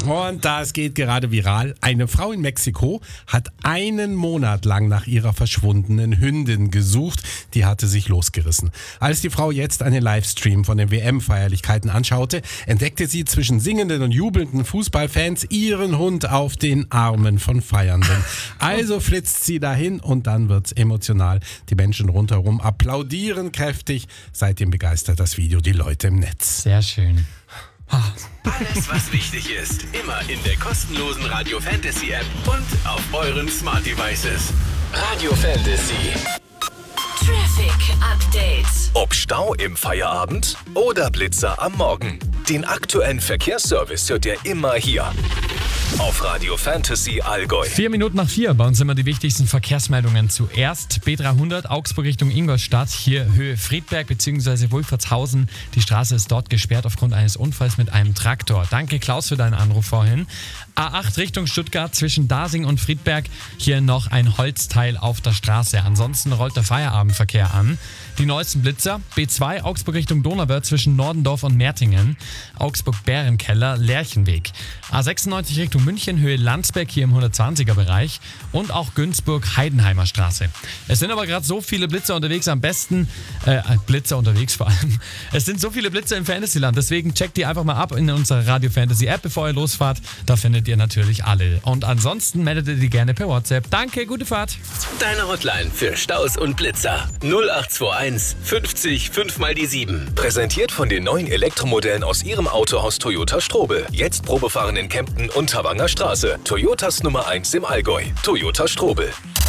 Und das geht gerade viral. Eine Frau in Mexiko hat einen Monat lang nach ihrer verschwundenen Hündin gesucht. Die hatte sich losgerissen. Als die Frau jetzt einen Livestream von den WM-Feierlichkeiten anschaute, entdeckte sie zwischen singenden und jubelnden Fußballfans ihren Hund auf den Armen von Feiernden. Also flitzt sie dahin und dann wird's emotional. Die Menschen rundherum applaudieren kräftig. Seitdem begeistert das Video die Leute im Netz. Sehr schön. Alles, was wichtig ist, immer in der kostenlosen Radio Fantasy App und auf euren Smart Devices. Radio Fantasy. Traffic Update. Ob Stau im Feierabend oder Blitzer am Morgen. Den aktuellen Verkehrsservice hört ihr immer hier. Auf Radio Fantasy Allgäu. 4:04 bei uns immer die wichtigsten Verkehrsmeldungen. Zuerst B300 Augsburg Richtung Ingolstadt, hier Höhe Friedberg bzw. Wolfertshausen. Die Straße ist dort gesperrt aufgrund eines Unfalls mit einem Traktor. Danke Klaus für deinen Anruf vorhin. A8 Richtung Stuttgart zwischen Dasing und Friedberg, hier noch ein Holzteil auf der Straße. Ansonsten rollt der Feierabendverkehr an. Die neuesten Blitzer, B2 Augsburg Richtung Donauwörth zwischen Nordendorf und Mertingen, Augsburg-Bärenkeller, Lerchenweg. A96 Richtung München, Höhe Landsberg hier im 120er Bereich und auch Günzburg-Heidenheimer Straße. Es sind aber gerade so viele Blitzer unterwegs, am besten, Blitzer unterwegs vor allem. Es sind so viele Blitzer im Fantasyland, deswegen checkt die einfach mal ab in unserer Radio Fantasy App, bevor ihr losfahrt. Da findet ihr natürlich alle. Und ansonsten meldet ihr die gerne per WhatsApp. Danke, gute Fahrt. Deine Hotline für Staus und Blitzer. 0821 50 5 mal die 7. Präsentiert von den neuen Elektromodellen aus ihrem Autohaus Toyota Strobel. Jetzt Probefahren in Kempten und Thawanger Straße. Toyotas Nummer 1 im Allgäu. Toyota Strobel.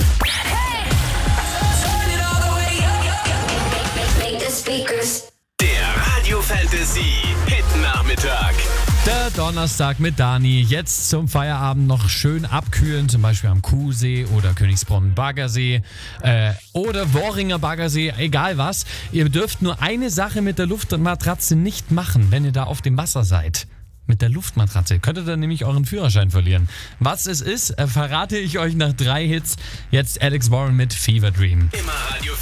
Der Radio Fantasy Hit Nachmittag. Der Donnerstag mit Dani. Jetzt zum Feierabend noch schön abkühlen, zum Beispiel am Kuhsee oder Königsbronn-Baggersee oder Worringer Baggersee, egal was. Ihr dürft nur eine Sache mit der Luftmatratze nicht machen, wenn ihr da auf dem Wasser seid. Mit der Luftmatratze könntet ihr nämlich euren Führerschein verlieren. Was es ist, verrate ich euch nach 3 Hits. Jetzt Alex Warren mit Fever Dream. Immer Radio